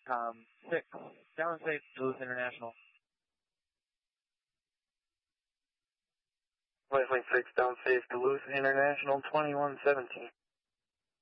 6, down safe, Duluth International. Flight 6, down safe, Duluth International, 2117.